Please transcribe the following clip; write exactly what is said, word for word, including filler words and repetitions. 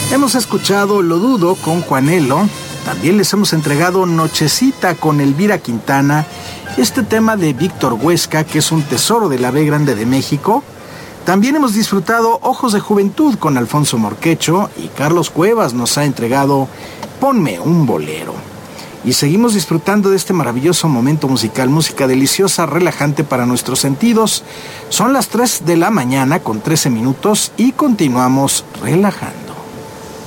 Hemos escuchado Lo Dudo con Juanelo. También les hemos entregado Nochecita con Elvira Quintana. Este tema de Víctor Huesca, que es un tesoro de la B Grande de México. También hemos disfrutado Ojos de Juventud con Alfonso Morquecho. Y Carlos Cuevas nos ha entregado Ponme un bolero. Y seguimos disfrutando de este maravilloso momento musical, música deliciosa, relajante para nuestros sentidos. Son las tres de la mañana con trece minutos y continuamos relajando.